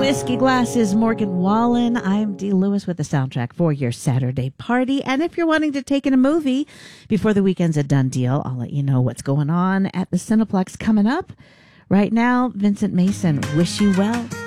Whiskey Glasses, Morgan Wallen. I'm Dee Lewis with the soundtrack for your Saturday party. And if you're wanting to take in a movie before the weekend's a done deal, I'll let you know what's going on at the Cineplex coming up. Right now, Vincent Mason, Wish You Well.